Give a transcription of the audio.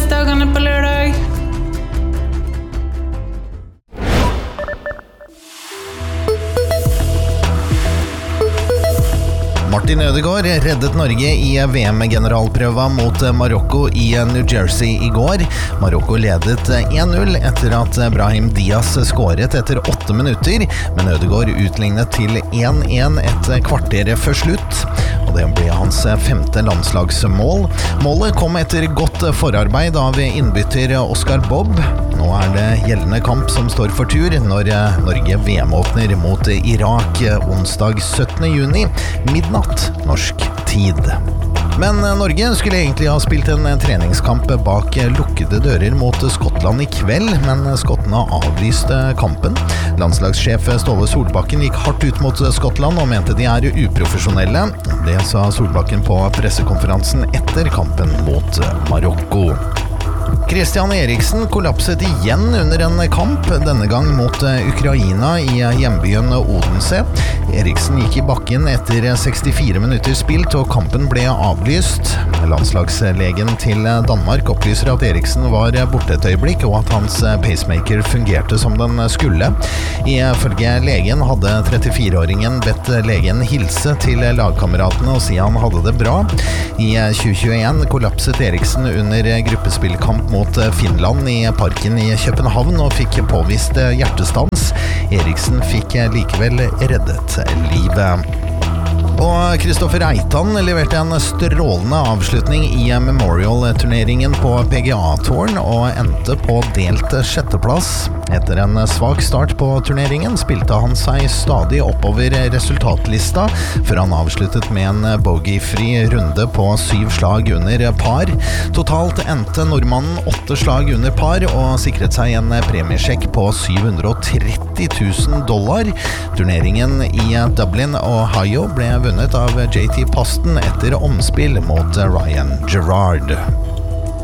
tennisdagene på lørdag. Martin Ødegaard reddet Norge i VM-generalprøva mot Marokko i New Jersey i går. Marokko ledet 1-0 etter at Brahim Diaz skåret etter 8 minutter, men Ødegaard utlignet til 1-1 et kvarter før slutt. Og det ble hans 5. landslagsmål. Målet kom etter godt forarbeid av innbytter Oscar Bobb. Nå det gjeldende kamp som står for tur når Norge VM-åpner mot Irak onsdag 17. juni, midnatt norsk tid. Men Norge skulle egentlig ha spilt en treningskamp bak lukkede dører mot Skottland i kveld, men skottene avlyste kampen. Landslagssjef Ståle Solbakken gikk hardt ut mot Skottland og mente de uprofesjonelle. Det sa Solbakken på pressekonferansen etter kampen mot Marokko. Christian Eriksen kollapset igjen under en kamp, denne gang mot Ukraina i hjembyen Odense. Eriksen gikk i bakken etter 64 minutter spilt, og kampen ble avlyst. Landslagslegen til Danmark opplyser at Eriksen var borte et øyeblikk, og at hans pacemaker fungerte som den skulle. Ifølge legen hadde 34-åringen bedt legen hilse til lagkameratene og si han hadde det bra. I 2021 kollapset Eriksen under gruppespillkamp mot Finland i parken i København og fikk påvist hjertestans. Eriksen fikk likevel reddet livet. Og Kristoffer Reitan leverte en strålende avslutning i Memorial-turneringen på PGA-touren og endte på delt 6. plass. Etter en svak start på turneringen spilte han seg stadig oppover resultatlista, før han avsluttet med en bogeyfri runde på 7 slag under par. Totalt endte nordmannen 8 slag under par og sikret seg en premiesjekk på $730,000. Turneringen i Dublin, Ohio ble vunnet av JT Poston etter omspill mot Ryan Gerard.